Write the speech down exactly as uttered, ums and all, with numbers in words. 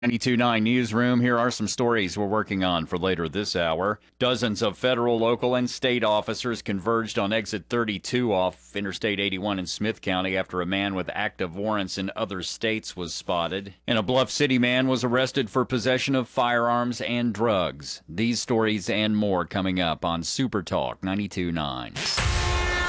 ninety-two point nine Newsroom. Here are some stories we're working on for later this hour. Dozens of federal, local, and state officers converged on exit thirty-two off Interstate eighty-one in Smith County after a man with active warrants in other states was spotted. And a Bluff City man was arrested for possession of firearms and drugs. These stories and more coming up on Super Talk ninety-two point nine.